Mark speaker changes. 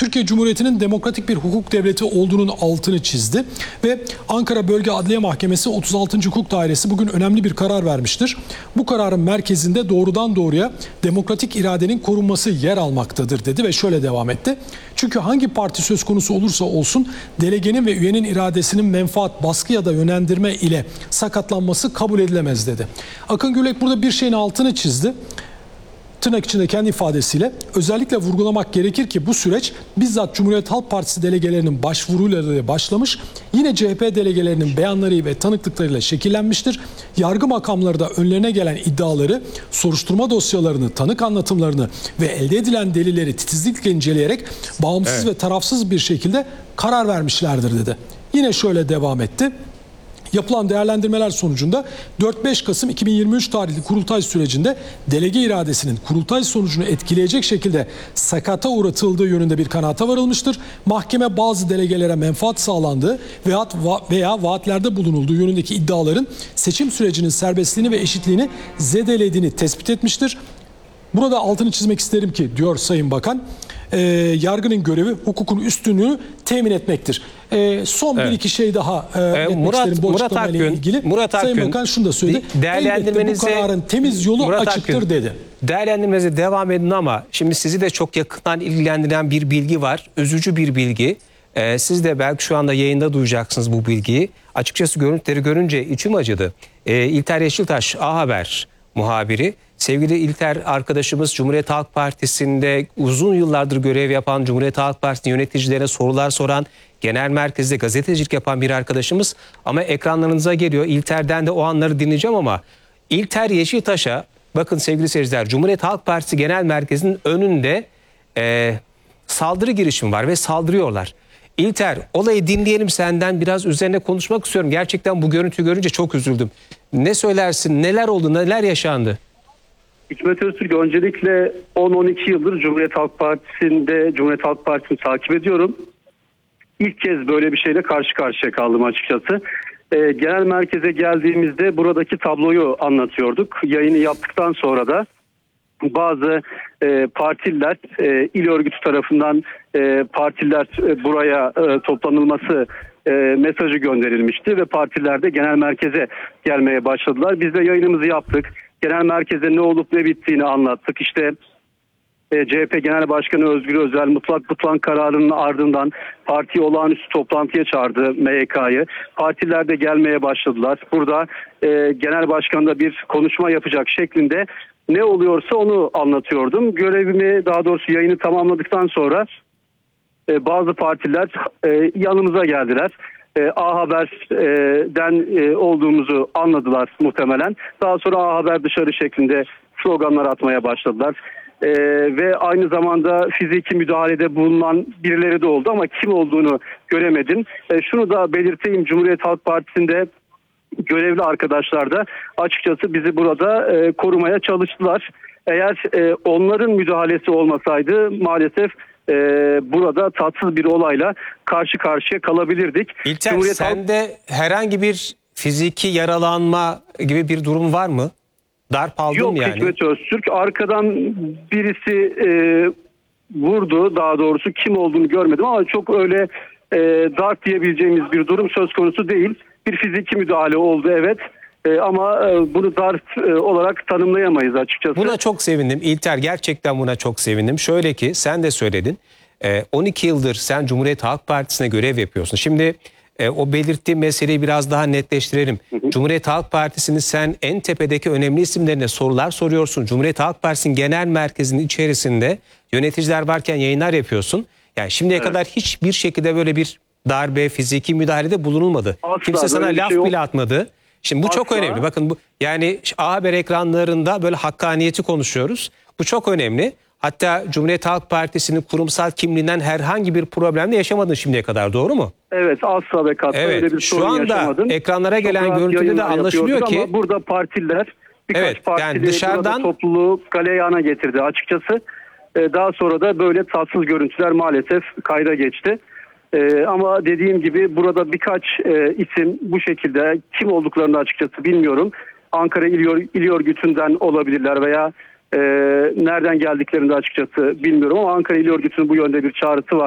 Speaker 1: Türkiye Cumhuriyeti'nin demokratik bir hukuk devleti olduğunun altını çizdi. Ve Ankara Bölge Adliye Mahkemesi 36. Hukuk Dairesi bugün önemli bir karar vermiştir. Bu kararın merkezinde doğrudan doğruya demokratik iradenin korunması yer almaktadır dedi ve şöyle devam etti. Çünkü hangi parti söz konusu olursa olsun delegenin ve üyenin iradesinin menfaat, baskı ya da yönlendirme ile sakatlanması kabul edilemez dedi. Akın Gürlek burada bir şeyin altını çizdi. Tırnak içinde kendi ifadesiyle özellikle vurgulamak gerekir ki bu süreç bizzat Cumhuriyet Halk Partisi delegelerinin başvuruyla başlamış, yine CHP delegelerinin beyanları ve tanıklıklarıyla şekillenmiştir. Yargı makamları da önlerine gelen iddiaları, soruşturma dosyalarını, tanık anlatımlarını ve elde edilen delilleri titizlikle inceleyerek bağımsız ve tarafsız bir şekilde karar vermişlerdir dedi. Yine şöyle devam etti. Yapılan değerlendirmeler sonucunda 4-5 Kasım 2023 tarihli kurultay sürecinde delege iradesinin kurultay sonucunu etkileyecek şekilde sakata uğratıldığı yönünde bir kanaata varılmıştır. Mahkeme bazı delegelere menfaat sağlandığı veya vaatlerde bulunulduğu yönündeki iddiaların seçim sürecinin serbestliğini ve eşitliğini zedelediğini tespit etmiştir. Burada altını çizmek isterim ki diyor Sayın Bakan, yargının görevi hukukun üstünlüğünü temin etmektir. Son bir iki şey daha etmek isterim bu açıklamayla ilgili. Sayın Bakan şunu da söyledi. Elbette bu kararın temiz yolu açıktır dedi.
Speaker 2: Değerlendirmenize devam edin ama şimdi sizi de çok yakından ilgilendiren bir bilgi var. Üzücü bir bilgi. Siz de belki şu anda yayında duyacaksınız bu bilgiyi. Açıkçası görüntüleri görünce içim acıdı. İlter Yeşiltaş, A Haber muhabiri. Sevgili İlter arkadaşımız Cumhuriyet Halk Partisi'nde uzun yıllardır görev yapan, Cumhuriyet Halk Partisi yöneticilerine sorular soran, genel merkezde gazetecilik yapan bir arkadaşımız. Ama ekranlarınıza geliyor. İlter'den de o anları dinleyeceğim ama İlter Yeşiltaş'a bakın sevgili seyirciler, Cumhuriyet Halk Partisi Genel Merkezi'nin önünde saldırı girişimi var ve saldırıyorlar. İlter, olayı dinleyelim senden, biraz üzerine konuşmak istiyorum. Gerçekten bu görüntüyü görünce çok üzüldüm. Ne söylersin, neler oldu, neler yaşandı?
Speaker 3: Hikmet Öztürk, öncelikle 10-12 yıldır Cumhuriyet Halk Partisi'nde Cumhuriyet Halk Partisi'ni takip ediyorum. İlk kez böyle bir şeyle karşı karşıya kaldım açıkçası. Genel merkeze geldiğimizde buradaki tabloyu anlatıyorduk. Yayını yaptıktan sonra da bazı partililer, il örgütü tarafından partililer buraya toplanılması mesajı gönderilmişti ve partiler de genel merkeze gelmeye başladılar. Biz de yayınımızı yaptık. Genel merkezde ne olup ne bittiğini anlattık. İşte CHP Genel Başkanı Özgür Özel mutlak butlan kararının ardından partiyi olağanüstü toplantıya çağırdı MYK'yı. Partiler de gelmeye başladılar. Burada Genel Başkan da bir konuşma yapacak şeklinde ne oluyorsa onu anlatıyordum. Görevimi, daha doğrusu yayını tamamladıktan sonra bazı partiler yanımıza geldiler. A Haber'den olduğumuzu anladılar muhtemelen. Daha sonra A Haber dışarı şeklinde sloganlar atmaya başladılar. Ve aynı zamanda fiziki müdahalede bulunan birileri de oldu ama kim olduğunu göremedim. Şunu da belirteyim, Cumhuriyet Halk Partisi'nde görevli arkadaşlar da açıkçası bizi burada korumaya çalıştılar. Eğer onların müdahalesi olmasaydı maalesef burada tatsız bir olayla karşı karşıya kalabilirdik.
Speaker 2: İlter, sende herhangi bir fiziki yaralanma gibi bir durum var mı? Darp aldın mı yani?
Speaker 3: Yok Hikmet Öztürk. Arkadan birisi vurdu, daha doğrusu kim olduğunu görmedim ama çok öyle darp diyebileceğimiz bir durum söz konusu değil. Bir fiziki müdahale oldu, evet. Ama bunu darp olarak tanımlayamayız açıkçası.
Speaker 2: Buna çok sevindim İlter, gerçekten buna çok sevindim. Şöyle ki sen de söyledin, 12 yıldır sen Cumhuriyet Halk Partisi'ne görev yapıyorsun. Şimdi o belirttiğim meseleyi biraz daha netleştirelim. Cumhuriyet Halk Partisi'nin sen en tepedeki önemli isimlerine sorular soruyorsun. Cumhuriyet Halk Partisi'nin genel merkezinin içerisinde yöneticiler varken yayınlar yapıyorsun. Yani şimdiye kadar hiçbir şekilde böyle bir darbe, fiziki müdahalede bulunulmadı.
Speaker 3: Asla,
Speaker 2: kimse sana laf bile atmadı. Şimdi bu çok önemli. Bakın bu, yani A Haber ekranlarında böyle hakkaniyeti konuşuyoruz. Bu çok önemli. Hatta Cumhuriyet Halk Partisi'nin kurumsal kimliğinden herhangi bir problem de yaşamadın şimdiye kadar, doğru mu?
Speaker 3: Evet, asla ve katla öyle bir sorun yaşamadım.
Speaker 2: Şu anda ekranlara gelen görüntüde de anlaşılıyor ki...
Speaker 3: Ama burada partiler, birkaç partili yani dışarıdan topluluğu galeyana getirdi açıkçası. Daha sonra da böyle tatsız görüntüler maalesef kayda geçti. Ama dediğim gibi burada birkaç isim bu şekilde, kim olduklarını açıkçası bilmiyorum. Ankara İl Örgütü'nden olabilirler veya nereden geldiklerini de açıkçası bilmiyorum ama Ankara İl Örgütü'nün bu yönde bir çağrısı var.